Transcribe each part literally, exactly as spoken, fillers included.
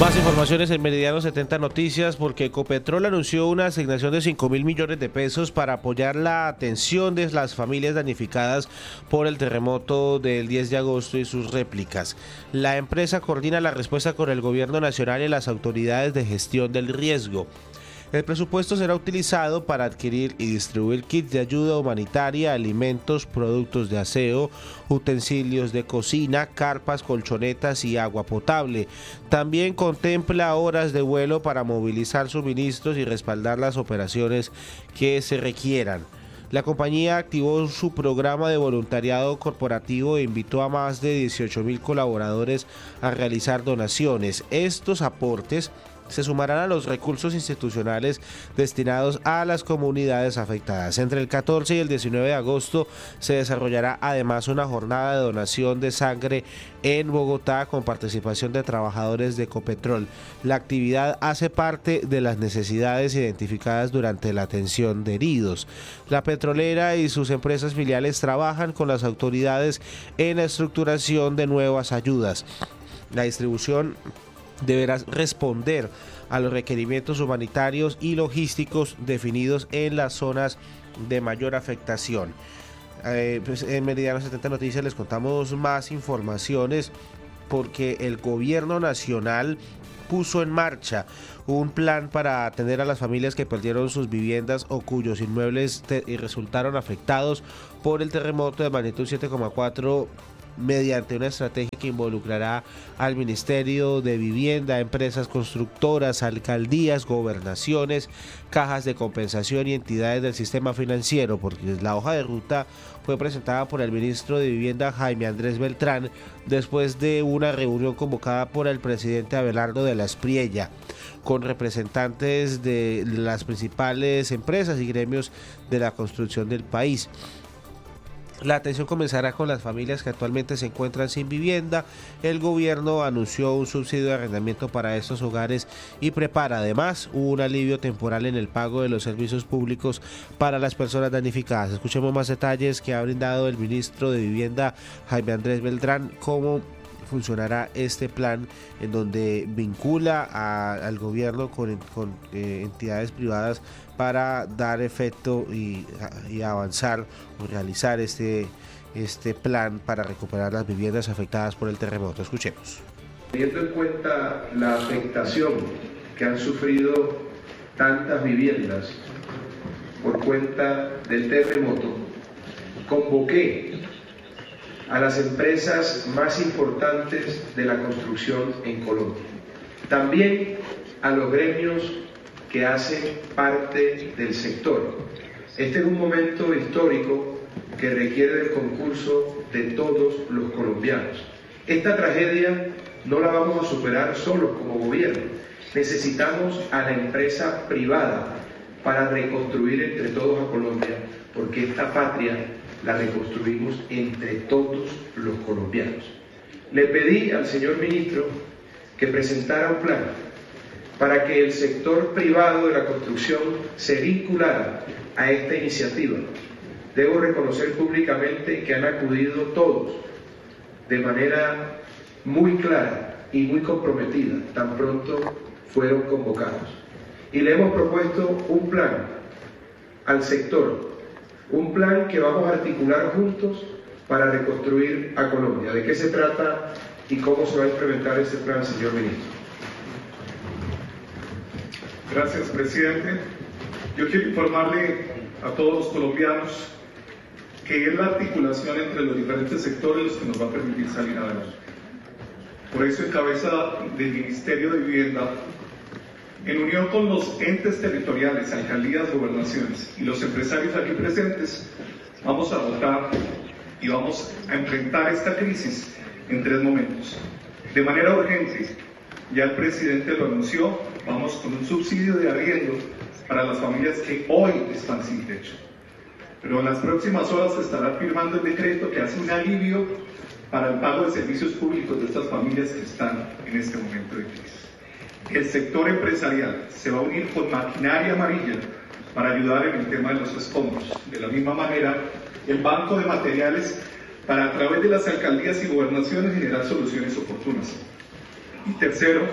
Más informaciones en Meridiano setenta Noticias, porque Ecopetrol anunció una asignación de cinco mil millones de pesos para apoyar la atención de las familias damnificadas por el terremoto del diez de agosto y sus réplicas. La empresa coordina la respuesta con el gobierno nacional y las autoridades de gestión del riesgo. El presupuesto será utilizado para adquirir y distribuir kits de ayuda humanitaria, alimentos, productos de aseo, utensilios de cocina, carpas, colchonetas y agua potable. También contempla horas de vuelo para movilizar suministros y respaldar las operaciones que se requieran. La compañía activó su programa de voluntariado corporativo e invitó a más de dieciocho mil colaboradores a realizar donaciones. Estos aportes se sumarán a los recursos institucionales destinados a las comunidades afectadas. Entre el catorce y el diecinueve de agosto se desarrollará además una jornada de donación de sangre en Bogotá con participación de trabajadores de Ecopetrol. La actividad hace parte de las necesidades identificadas durante la atención de heridos. La petrolera y sus empresas filiales trabajan con las autoridades en la estructuración de nuevas ayudas. La distribución deberá responder a los requerimientos humanitarios y logísticos definidos en las zonas de mayor afectación. Eh, pues en Meridiano setenta Noticias les contamos más informaciones, porque el gobierno nacional puso en marcha un plan para atender a las familias que perdieron sus viviendas o cuyos inmuebles te- y resultaron afectados por el terremoto de magnitud siete coma cuatro, mediante una estrategia que involucrará al Ministerio de Vivienda, empresas constructoras, alcaldías, gobernaciones, cajas de compensación y entidades del sistema financiero, porque la hoja de ruta fue presentada por el ministro de Vivienda, Jaime Andrés Beltrán, después de una reunión convocada por el presidente Abelardo de la Espriella, con representantes de las principales empresas y gremios de la construcción del país. La atención comenzará con las familias que actualmente se encuentran sin vivienda. El gobierno anunció un subsidio de arrendamiento para estos hogares y prepara además un alivio temporal en el pago de los servicios públicos para las personas damnificadas. Escuchemos más detalles que ha brindado el ministro de Vivienda, Jaime Andrés Beltrán, cómo funcionará este plan, en donde vincula a, al gobierno con, con eh, entidades privadas para dar efecto y, y avanzar o realizar este, este plan para recuperar las viviendas afectadas por el terremoto. Escuchemos. Teniendo en cuenta la afectación que han sufrido tantas viviendas por cuenta del terremoto, convoqué a las empresas más importantes de la construcción en Colombia, también a los gremios que hacen parte del sector. Este es un momento histórico que requiere del concurso de todos los colombianos. Esta tragedia no la vamos a superar solos como gobierno. Necesitamos a la empresa privada para reconstruir entre todos a Colombia, porque esta patria la reconstruimos entre todos los colombianos. Le pedí al señor ministro que presentara un plan para que el sector privado de la construcción se vinculara a esta iniciativa. Debo reconocer públicamente que han acudido todos de manera muy clara y muy comprometida, tan pronto fueron convocados. Y le hemos propuesto un plan al sector, un plan que vamos a articular juntos para reconstruir a Colombia. ¿De qué se trata y cómo se va a implementar este plan, señor ministro? Gracias, presidente. Yo quiero informarle a todos los colombianos que es la articulación entre los diferentes sectores los que nos va a permitir salir adelante. Por eso, en cabeza del Ministerio de Vivienda, en unión con los entes territoriales, alcaldías, gobernaciones y los empresarios aquí presentes, vamos a votar y vamos a enfrentar esta crisis en tres momentos. De manera urgente, ya el presidente lo anunció, vamos con un subsidio de arriendo para las familias que hoy están sin techo. Pero en las próximas horas se estará firmando el decreto que hace un alivio para el pago de servicios públicos de estas familias que están en este momento de crisis. El sector empresarial se va a unir con maquinaria amarilla para ayudar en el tema de los escombros. De la misma manera, el banco de materiales para, a través de las alcaldías y gobernaciones, generar soluciones oportunas. Y tercero,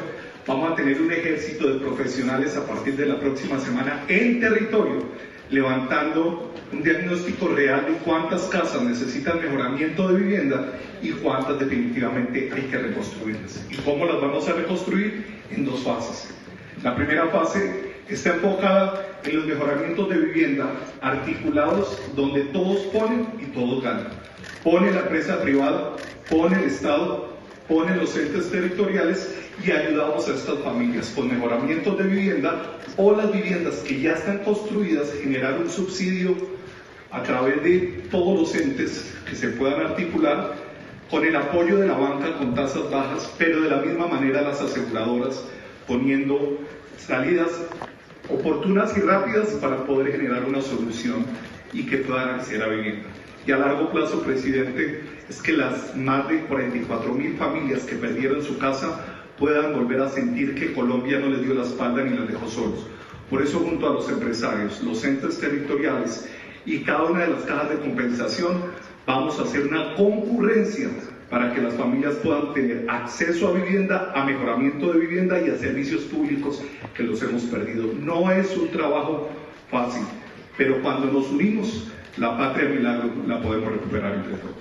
Vamos a tener un ejército de profesionales a partir de la próxima semana en territorio, levantando un diagnóstico real de cuántas casas necesitan mejoramiento de vivienda y cuántas definitivamente hay que reconstruirlas. ¿Y cómo las vamos a reconstruir? En dos fases. La primera fase está enfocada en los mejoramientos de vivienda articulados donde todos ponen y todos ganan. Pone la empresa privada, pone el Estado, pone los entes territoriales y ayudamos a estas familias con mejoramientos de vivienda o las viviendas que ya están construidas, generar un subsidio a través de todos los entes que se puedan articular con el apoyo de la banca con tasas bajas, pero de la misma manera las aseguradoras poniendo salidas oportunas y rápidas para poder generar una solución y que puedan acceder a vivienda. Y a largo plazo, presidente, es que las más de cuarenta y cuatro mil familias que perdieron su casa puedan volver a sentir que Colombia no les dio la espalda ni las dejó solos. Por eso, junto a los empresarios, los entes territoriales y cada una de las cajas de compensación, vamos a hacer una concurrencia para que las familias puedan tener acceso a vivienda, a mejoramiento de vivienda y a servicios públicos que los hemos perdido. No es un trabajo fácil, pero cuando nos unimos, la patria de milagro la podemos recuperar entre todos.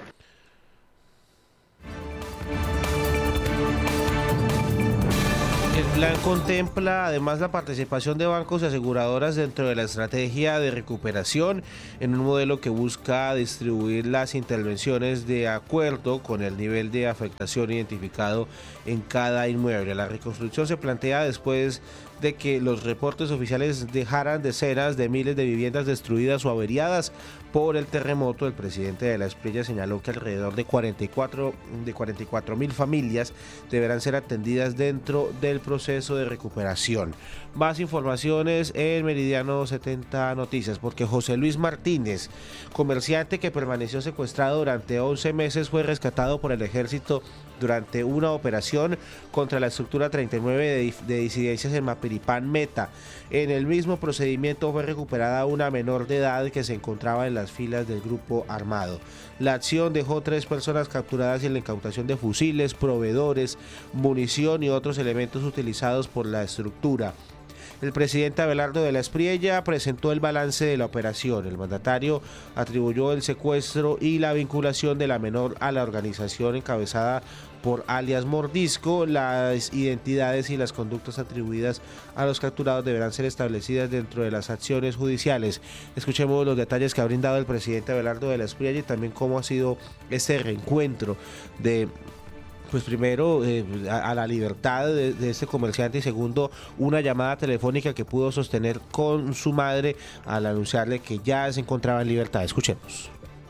El plan contempla además la participación de bancos y aseguradoras dentro de la estrategia de recuperación en un modelo que busca distribuir las intervenciones de acuerdo con el nivel de afectación identificado en cada inmueble. La reconstrucción se plantea después de que los reportes oficiales dejaran decenas de miles de viviendas destruidas o averiadas por el terremoto. El presidente de la Espriella señaló que alrededor de cuarenta y cuatro mil familias deberán ser atendidas dentro del proceso de recuperación. Más informaciones en Meridiano setenta Noticias, porque José Luis Martínez, comerciante que permaneció secuestrado durante once meses, fue rescatado por el ejército durante una operación contra la estructura treinta y nueve de, de disidencias en Mapiripán, Meta. En el mismo procedimiento fue recuperada una menor de edad que se encontraba en las filas del grupo armado. La acción dejó tres personas capturadas y en la incautación de fusiles, proveedores, munición y otros elementos utilizados por la estructura. El presidente Abelardo de la Espriella presentó el balance de la operación. El mandatario atribuyó el secuestro y la vinculación de la menor a la organización encabezada por alias Mordisco. Las identidades y las conductas atribuidas a los capturados deberán ser establecidas dentro de las acciones judiciales. Escuchemos los detalles que ha brindado el presidente Abelardo de la Espriella y también cómo ha sido este reencuentro de... Pues primero, eh, a, a la libertad de, de este comerciante y segundo, una llamada telefónica que pudo sostener con su madre al anunciarle que ya se encontraba en libertad. Escuchemos.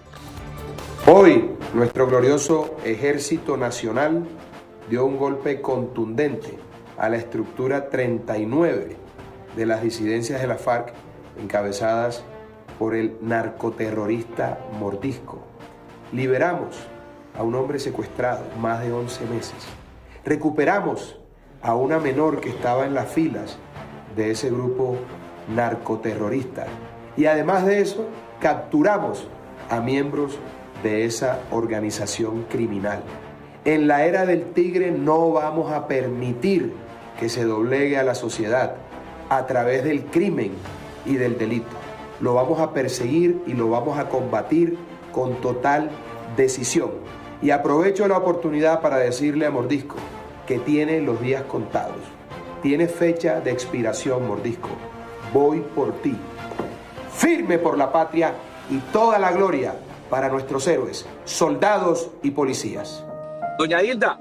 Hoy, nuestro glorioso Ejército Nacional dio un golpe contundente a la estructura treinta y nueve de las disidencias de la FARC encabezadas por el narcoterrorista Mordisco. Liberamos a un hombre secuestrado más de once meses. Recuperamos a una menor que estaba en las filas de ese grupo narcoterrorista. Y además de eso, capturamos a miembros de esa organización criminal. En la era del tigre no vamos a permitir que se doblegue a la sociedad a través del crimen y del delito. Lo vamos a perseguir y lo vamos a combatir con total decisión. Y aprovecho la oportunidad para decirle a Mordisco que tiene los días contados. Tiene fecha de expiración, Mordisco. Voy por ti. Firme por la patria y toda la gloria para nuestros héroes, soldados y policías. Doña Hilda,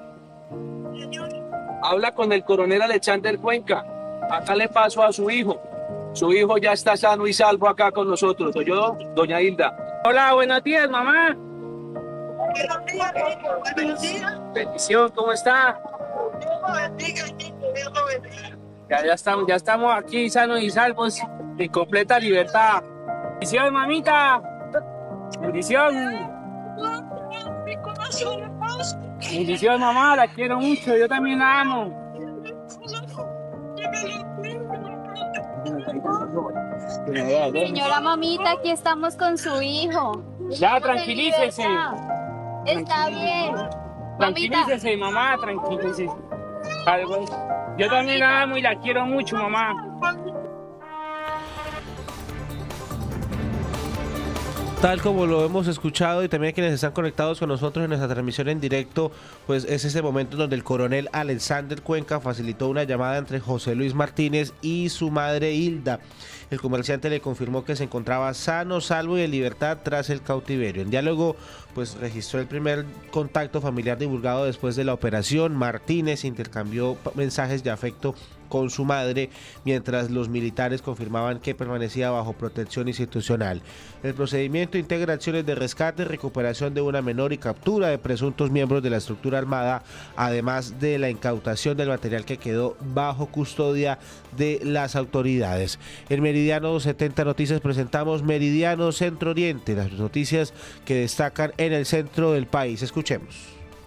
habla con el coronel Alexander Cuenca. Acá le paso a su hijo. Su hijo ya está sano y salvo acá con nosotros. ¿Oyó, doña Hilda? Hola, buenos días, mamá. Buenos días, buenos días. Bendición, ¿cómo está? Dios lo bendiga, Dios lo bendiga. Ya, ya, estamos, ya estamos aquí sanos y salvos, en completa libertad. Bendición, mamita. Bendición. Mi corazón hermoso. Bendición, mamá, la quiero mucho, yo también la amo. Señora mamita, aquí estamos con su hijo. Ya, tranquilícese. Está bien. Tranquilícese, mamá, tranquilícese. Algo. Yo también la amo y la quiero mucho, mamá. Tal como lo hemos escuchado y también quienes están conectados con nosotros en nuestra transmisión en directo, pues es ese momento donde el coronel Alexander Cuenca facilitó una llamada entre José Luis Martínez y su madre Hilda. El comerciante le confirmó que se encontraba sano, salvo y en libertad tras el cautiverio. En diálogo, pues registró el primer contacto familiar divulgado después de la operación. Martínez intercambió mensajes de afecto con su madre, mientras los militares confirmaban que permanecía bajo protección institucional. El procedimiento integra acciones de rescate, recuperación de una menor y captura de presuntos miembros de la estructura armada, además de la incautación del material que quedó bajo custodia de las autoridades. En Meridiano setenta Noticias presentamos Meridiano Centro Oriente, las noticias que destacan en el centro del país. Escuchemos.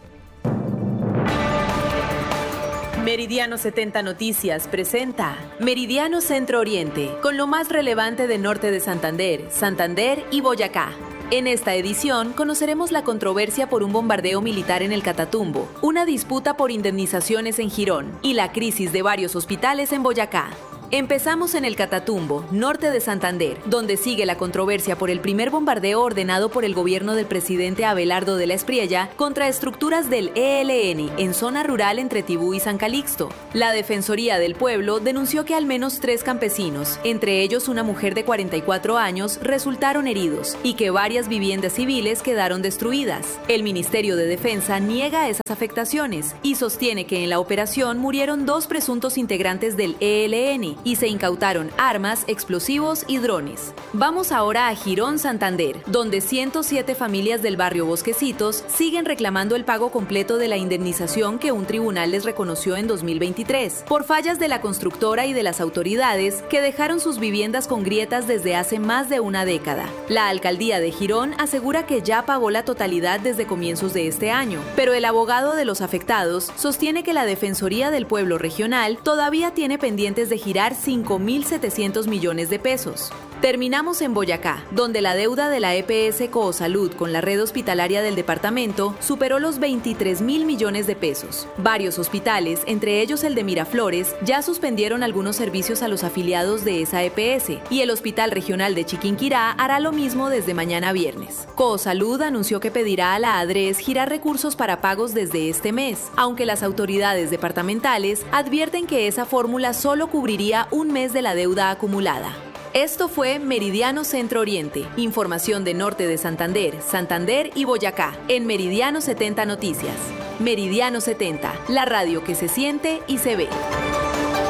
Meridiano setenta Noticias presenta Meridiano Centro Oriente, con lo más relevante del norte de Santander, Santander y Boyacá. En esta edición conoceremos la controversia por un bombardeo militar en el Catatumbo, una disputa por indemnizaciones en Girón y la crisis de varios hospitales en Boyacá. Empezamos en el Catatumbo, norte de Santander, donde sigue la controversia por el primer bombardeo ordenado por el gobierno del presidente Abelardo de la Espriella contra estructuras del E L N en zona rural entre Tibú y San Calixto. La Defensoría del Pueblo denunció que al menos tres campesinos, entre ellos una mujer de cuarenta y cuatro años, resultaron heridos y que varias viviendas civiles quedaron destruidas. El Ministerio de Defensa niega esas afectaciones y sostiene que en la operación murieron dos presuntos integrantes del E L N y se incautaron armas, explosivos y drones. Vamos ahora a Girón, Santander, donde ciento siete familias del barrio Bosquecitos siguen reclamando el pago completo de la indemnización que un tribunal les reconoció en dos mil veintitrés, por fallas de la constructora y de las autoridades que dejaron sus viviendas con grietas desde hace más de una década. La alcaldía de Girón asegura que ya pagó la totalidad desde comienzos de este año, pero el abogado de los afectados sostiene que la Defensoría del Pueblo Regional todavía tiene pendientes de girar cinco mil setecientos millones de pesos. Terminamos en Boyacá, donde la deuda de la E P S Coosalud con la red hospitalaria del departamento superó los veintitrés mil millones de pesos. Varios hospitales, entre ellos el de Miraflores, ya suspendieron algunos servicios a los afiliados de esa E P S y el Hospital Regional de Chiquinquirá hará lo mismo desde mañana viernes. Coosalud anunció que pedirá a la ADRES girar recursos para pagos desde este mes, aunque las autoridades departamentales advierten que esa fórmula solo cubriría un mes de la deuda acumulada. Esto fue Meridiano Centro Oriente, información de norte de Santander, Santander y Boyacá, en Meridiano setenta Noticias. Meridiano setenta, la radio que se siente y se ve.